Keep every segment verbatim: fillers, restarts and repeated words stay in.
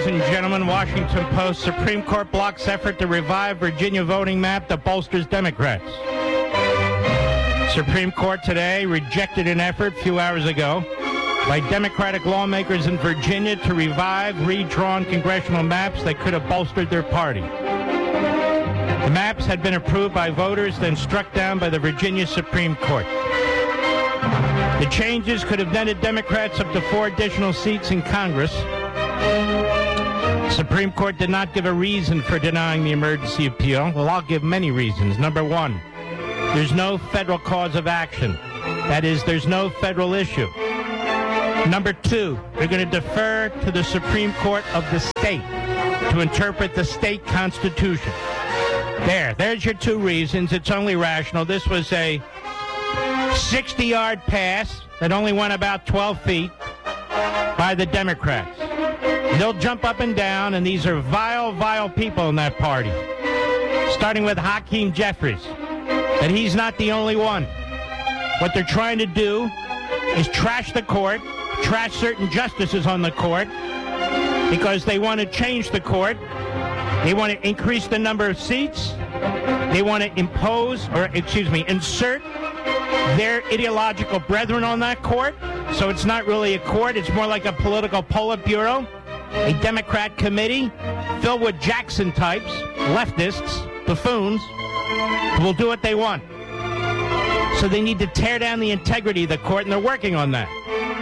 ladies and gentlemen. Washington Post. Supreme Court blocks effort to revive Virginia voting map that bolsters Democrats. Supreme Court today rejected an effort a few hours ago by Democratic lawmakers in Virginia to revive redrawn congressional maps that could have bolstered their party. The maps had been approved by voters, then struck down by the Virginia Supreme Court. The changes could have netted Democrats up to four additional seats in Congress. Supreme Court did not give a reason for denying the emergency appeal. Well, I'll give many reasons. Number one, there's no federal cause of action. That is, there's no federal issue. Number two, they're going to defer to the Supreme Court of the state to interpret the state constitution. There, there's your two reasons. It's only rational. This was a sixty-yard pass that only went about twelve feet by the Democrats. They'll jump up and down, and these are vile, vile people in that party, starting with Hakeem Jeffries, that he's not the only one. What they're trying to do is trash the court, trash certain justices on the court, because they want to change the court. They want to increase the number of seats. They want to impose, or excuse me, insert their ideological brethren on that court. So it's not really a court. It's more like a political Politburo, a Democrat committee filled with Jackson types, leftists, buffoons, who will do what they want. So they need to tear down the integrity of the court, and they're working on that.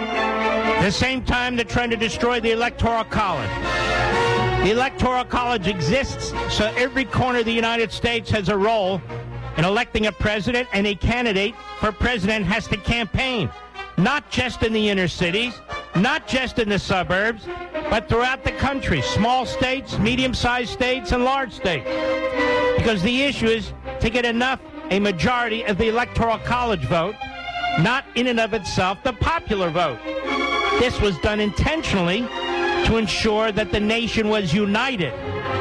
At the same time, they're trying to destroy the Electoral College. The Electoral College exists so every corner of the United States has a role in electing a president, and a candidate for president has to campaign, not just in the inner cities, not just in the suburbs, but throughout the country, small states, medium-sized states, and large states. Because the issue is to get enough, a majority of the Electoral College vote, not in and of itself the popular vote. This was done intentionally to ensure that the nation was united.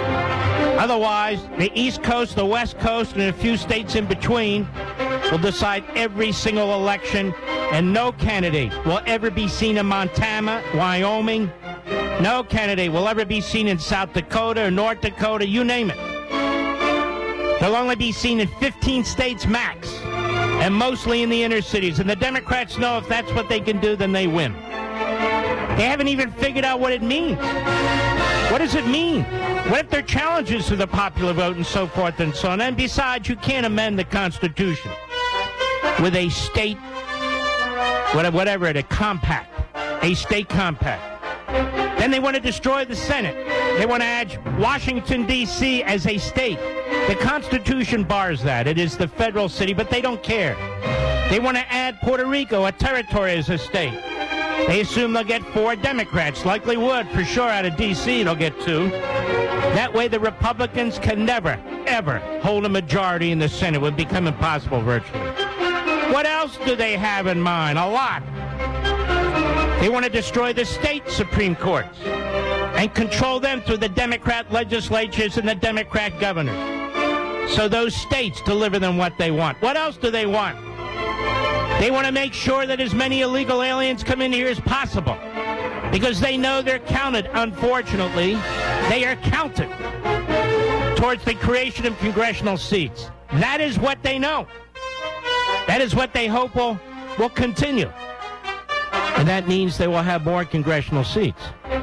Otherwise, the East Coast, the West Coast, and a few states in between will decide every single election, and no candidate will ever be seen in Montana, Wyoming. No candidate will ever be seen in South Dakota or North Dakota, you name it. They'll only be seen in fifteen states max, and mostly in the inner cities. And the Democrats know if that's what they can do, then they win. They haven't even figured out what it means. What does it mean? What if there are challenges to the popular vote and so forth and so on? And besides, you can't amend the Constitution with a state, whatever it is, a compact, a state compact. Then they want to destroy the Senate. They want to add Washington, D C as a state. The Constitution bars that. It is the federal city, but they don't care. They want to add Puerto Rico, a territory, as a state. They assume they'll get four Democrats. Likely would, for sure, out of D C they'll get two. That way the Republicans can never, ever hold a majority in the Senate. It would become impossible virtually. What else do they have in mind? A lot. They want to destroy the state Supreme Courts and control them through the Democrat legislatures and the Democrat governors. So those states deliver them what they want. What else do they want? They want to make sure that as many illegal aliens come in here as possible, because they know they're counted, unfortunately. They are counted towards the creation of congressional seats. That is what they know. That is what they hope will, will continue. And that means they will have more congressional seats.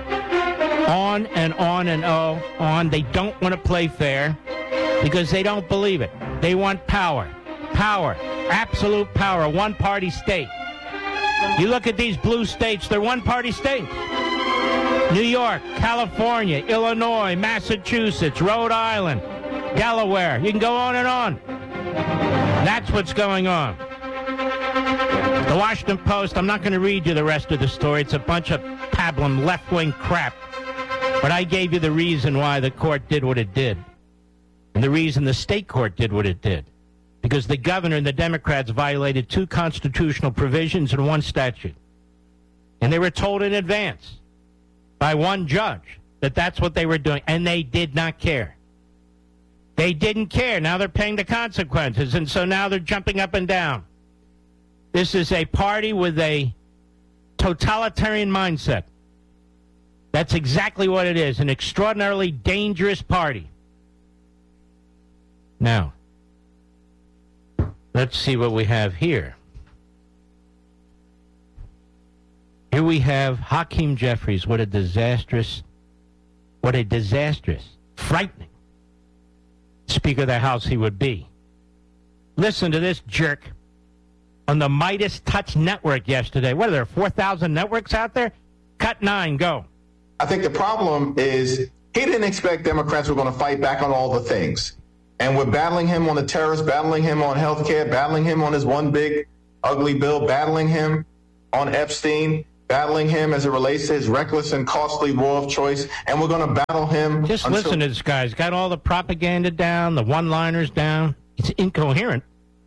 On and on and oh, on. They don't want to play fair because they don't believe it. They want power. Power. Absolute power. One-party state. You look at these blue states, they're one-party states. New York, California, Illinois, Massachusetts, Rhode Island, Delaware. You can go on and on. That's what's going on. The Washington Post, I'm not going to read you the rest of the story. It's a bunch of pablum left-wing crap. But I gave you the reason why the court did what it did. And the reason the state court did what it did. Because the governor and the Democrats violated two constitutional provisions and one statute. And they were told in advance by one judge that that's what they were doing. And they did not care. They didn't care. Now they're paying the consequences. And so now they're jumping up and down. This is a party with a totalitarian mindset. That's exactly what it is, an extraordinarily dangerous party. Now, let's see what we have here. Here we have Hakeem Jeffries. What a disastrous, what a disastrous, frightening Speaker of the House he would be. Listen to this jerk on the Midas Touch Network yesterday. What are there, four thousand networks out there? Cut nine, go. I think the problem is he didn't expect Democrats were going to fight back on all the things. And we're battling him on the terrorists, battling him on health care, battling him on his one big ugly bill, battling him on Epstein, battling him as it relates to his reckless and costly war of choice. And we're going to battle him. Just until- listen to this guy. He's got all the propaganda down, the one-liners down. He's incoherent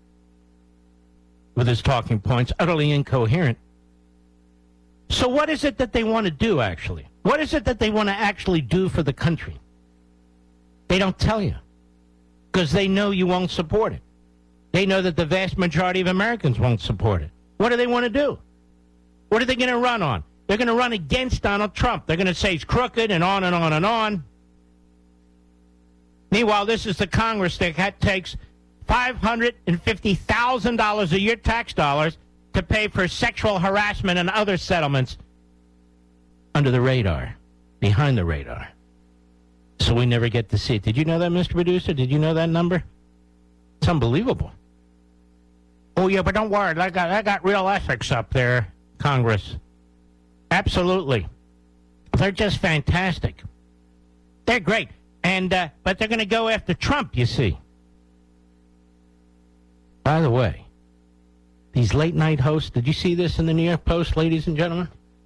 with his talking points, utterly incoherent. So what is it that they want to do, actually? What is it that they want to actually do for the country? They don't tell you because they know you won't support it. They know that the vast majority of Americans won't support it. What do they want to do? What are they going to run on? They're going to run against Donald Trump. They're going to say he's crooked and on and on and on. Meanwhile, this is the Congress that takes five hundred fifty thousand dollars a year tax dollars to pay for sexual harassment and other settlements under the radar, behind the radar. So we never get to see it. Did you know that, Mister Producer? Did you know that number? It's unbelievable. Oh, yeah, but don't worry. I got, I got real ethics up there, Congress. Absolutely. They're just fantastic. They're great. And uh, but they're going to go after Trump, you see. By the way, these late-night hosts, did you see this in the New York Post, ladies and gentlemen?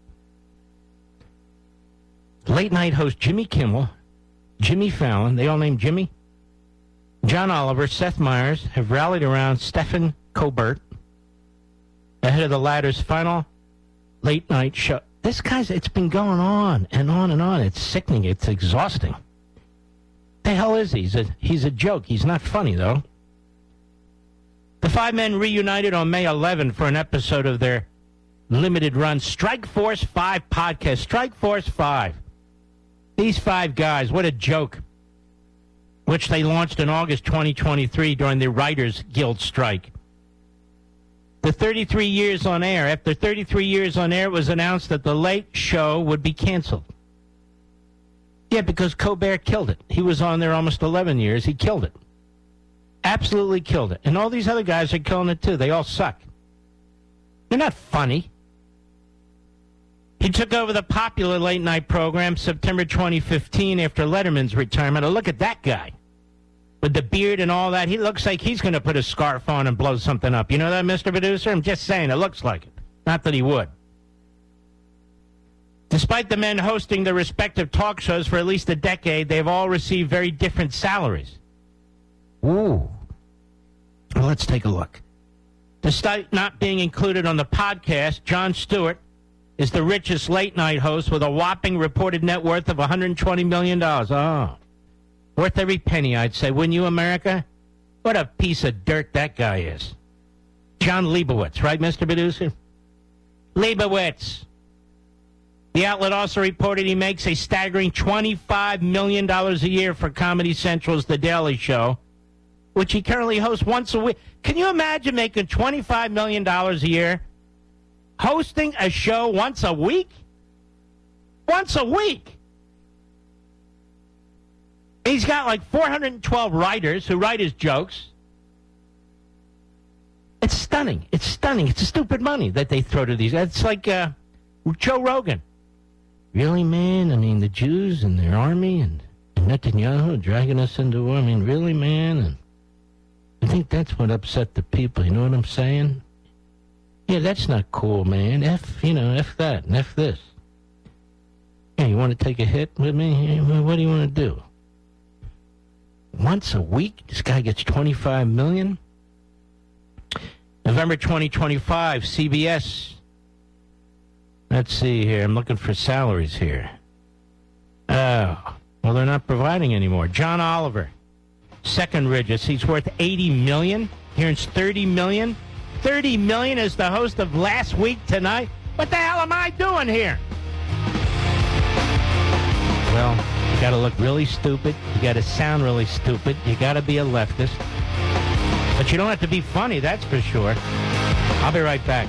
Late-night host Jimmy Kimmel, Jimmy Fallon, they all named Jimmy, John Oliver, Seth Meyers have rallied around Stephen Colbert ahead of the latter's final late-night show. This guy's, it's been going on and on and on. It's sickening. It's exhausting. The hell is he? He's a, he's a joke. He's not funny, though. The five men reunited on May eleventh for an episode of their limited-run Strike Force five podcast. Strike Force five. These five guys, what a joke, which they launched in August twenty twenty-three during the Writers Guild strike. The thirty-three years on air, after thirty-three years on air, it was announced that The Late Show would be canceled. Yeah, because Colbert killed it. He was on there almost eleven years. He killed it. Absolutely killed it. And all these other guys are killing it, too. They all suck. They're not funny. He took over the popular late-night program September twenty fifteen after Letterman's retirement. Oh, look at that guy. With the beard and all that, he looks like he's going to put a scarf on and blow something up. You know that, Mister Producer? I'm just saying, it looks like it. Not that he would. Despite the men hosting their respective talk shows for at least a decade, they've all received very different salaries. Ooh. Well, let's take a look. Despite not being included on the podcast, Jon Stewart is the richest late-night host with a whopping reported net worth of one hundred twenty million dollars. Oh, worth every penny, I'd say. Wouldn't you, America? What a piece of dirt that guy is. John Leibowitz, right, Mister Producer? Leibowitz. The outlet also reported he makes a staggering twenty-five million dollars a year for Comedy Central's The Daily Show, which he currently hosts once a week. Can you imagine making twenty-five million dollars a year hosting a show once a week? Once a week. He's got like four hundred twelve writers who write his jokes. It's stunning. It's stunning. It's stupid money that they throw to these. It's like uh, Joe Rogan. Really, man? I mean, the Jews and their army and Netanyahu dragging us into war. I mean, really, man? And I think that's what upset the people. You know what I'm saying? Yeah, that's not cool, man. F, you know, F that and F this. Yeah, you want to take a hit with me? What do you want to do? Once a week, this guy gets twenty-five million dollars. November twenty twenty-five, C B S. Let's see here. I'm looking for salaries here. Oh, well, they're not providing anymore. John Oliver, second richest. He's worth eighty million dollars. He earns thirty million dollars. thirty million dollars as the host of Last Week Tonight. What the hell am I doing here? got to look really stupid. You got to sound really stupid. You got to be a leftist. But you don't have to be funny, that's for sure. I'll be right back.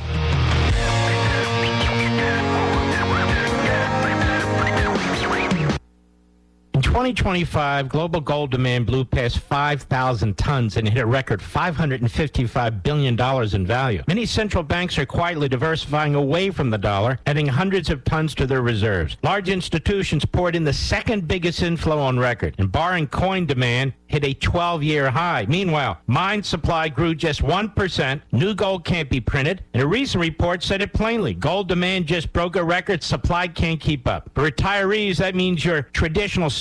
In twenty twenty-five, global gold demand blew past five thousand tons and hit a record five hundred fifty-five billion dollars in value. Many central banks are quietly diversifying away from the dollar, adding hundreds of tons to their reserves. Large institutions poured in the second biggest inflow on record, and barring coin demand, hit a twelve-year high. Meanwhile, mine supply grew just one percent. New gold can't be printed, and a recent report said it plainly. Gold demand just broke a record. Supply can't keep up. For retirees, that means your traditional